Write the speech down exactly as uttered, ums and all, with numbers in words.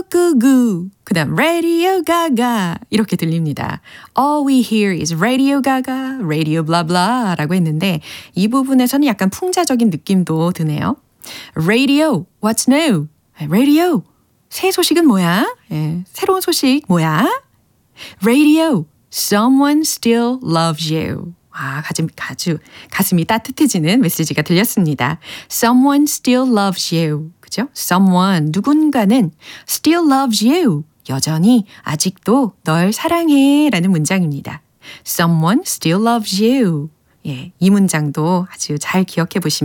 꾸꾸 그 다음 Radio Gaga 이렇게 들립니다. All we hear is Radio Gaga, Radio blah blah 라고 했는데 이 부분에서는 약간 풍자적인 느낌도 드네요. Radio, what's new? Radio, 새 소식은 뭐야? 예, 새로운 소식 뭐야? Radio, someone still loves you. 아, 가슴, 아주 가슴이 따뜻해지는 메시지가 들렸습니다. Someone still loves you. 그죠? Someone, 누군가는 still loves you. 여전히 아직도 널 사랑해 라는 문장입니다. Someone still loves you. 예, 이 문장도 아주 잘 기억해 보시면